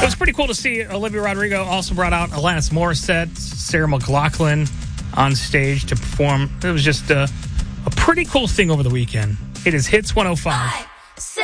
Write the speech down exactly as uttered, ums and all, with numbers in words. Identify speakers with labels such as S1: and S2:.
S1: It was pretty cool to see Olivia Rodrigo also brought out Alanis Morissette, Sarah McLachlan on stage to perform. It was just a, a pretty cool thing over the weekend. It is Hits one oh five.